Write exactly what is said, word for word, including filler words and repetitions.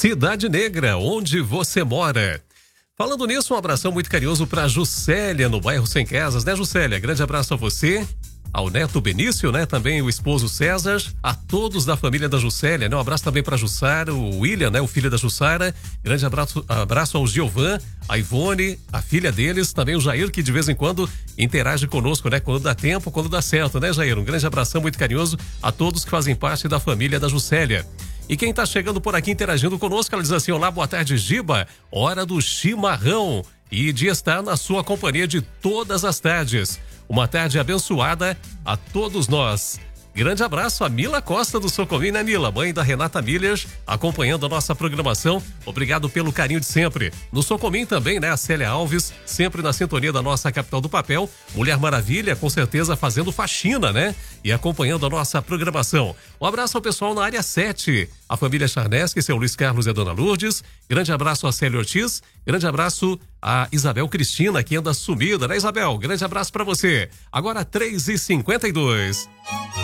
Cidade Negra, onde você mora. Falando nisso, um abração muito carinhoso para Juscelia, no bairro Sem Casas, né, Juscelia? Grande abraço a você, ao neto Benício, né? Também o esposo César, a todos da família da Juscelia, né? Um abraço também para Jussara, o William, né? O filho da Jussara. Grande abraço, abraço ao Giovan, a Ivone, a filha deles, também o Jair, que de vez em quando interage conosco, né? Quando dá tempo, quando dá certo, né, Jair? Um grande abração muito carinhoso a todos que fazem parte da família da Juscelia. E quem tá chegando por aqui interagindo conosco, ela diz assim: olá, boa tarde, Giba, hora do chimarrão e de estar na sua companhia de todas as tardes. Uma tarde abençoada a todos nós. Grande abraço a Mila Costa do Socomim, né, Mila? Mãe da Renata Miller, acompanhando a nossa programação. Obrigado pelo carinho de sempre. No Socomim também, né, a Célia Alves, sempre na sintonia da nossa capital do papel. Mulher Maravilha, com certeza fazendo faxina, né? E acompanhando a nossa programação. Um abraço ao pessoal na área sete, a família Charnesky, seu Luiz Carlos e a Dona Lourdes. Grande abraço a Célia Ortiz. Grande abraço a Isabel Cristina, que anda sumida, né, Isabel? Grande abraço pra você. Agora três e cinquenta e dois.